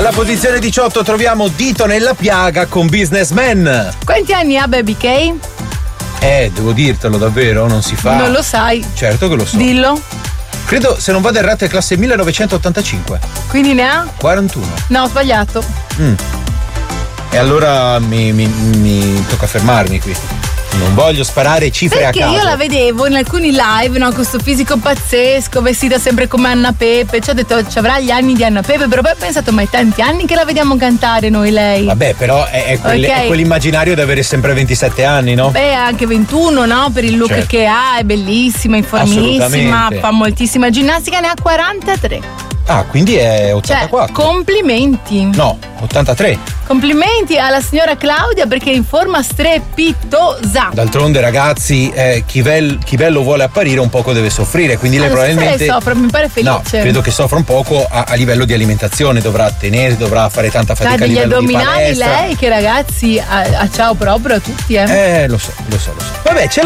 Alla posizione 18 troviamo Dito nella piaga con Businessman. Quanti anni ha Baby K? Devo dirtelo davvero, non si fa. Non lo sai. Certo che lo so. Dillo. Credo, se non vado errato, è classe 1985. Quindi ne ha? 41. No, ho sbagliato. E allora mi tocca fermarmi qui. Non voglio sparare cifre Perché a caso. io la vedevo in alcuni live, no, con questo fisico pazzesco, vestita sempre come Anna Pepe. Ci ho detto, ci avrà gli anni di Anna Pepe, però poi ho pensato, ma è tanti anni che la vediamo cantare noi lei. Vabbè, però è quell'immaginario di avere sempre 27 anni, no? Beh, anche 21, no? Per il look Certo. che ha, è bellissima, informissima, Assolutamente. fa moltissima ginnastica, ne ha 43. Ah, quindi è 84. Cioè, complimenti. No, 83. Complimenti alla signora Claudia perché è in forma strepitosa. D'altronde, ragazzi, chi bello vuole apparire un poco deve soffrire, quindi lei probabilmente Lei soffre, mi pare felice. No, credo che soffra un poco a livello di alimentazione, dovrà tenere, dovrà fare tanta fatica a degli livello di addominali palestra. lei che ragazzi ha ciao proprio a tutti, Lo so. Vabbè, ce